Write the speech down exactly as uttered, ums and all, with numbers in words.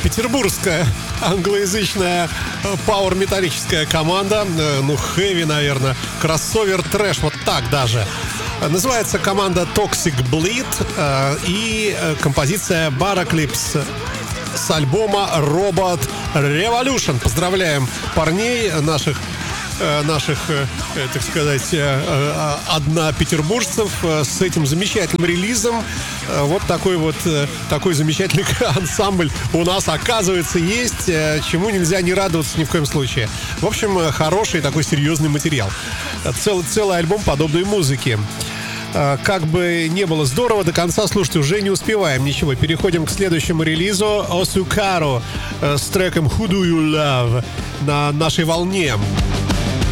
петербургская англоязычная пауэр-металлическая команда. Ну, хэви, наверное. Кроссовер трэш, вот так даже. Называется команда Toxic Bleed. И композиция Baraclips с альбома Robot Revolution. Поздравляем парней наших, наших, так сказать, однопетербуржцев с этим замечательным релизом. Вот такой вот такой замечательный ансамбль у нас, оказывается, есть, чему нельзя не радоваться ни в коем случае. В общем, хороший такой серьезный материал. Целый, целый альбом подобной музыки. Как бы не было здорово, до конца слушать уже не успеваем. Ничего, переходим к следующему релизу. Осукаро с треком Who Do You Love на нашей волне.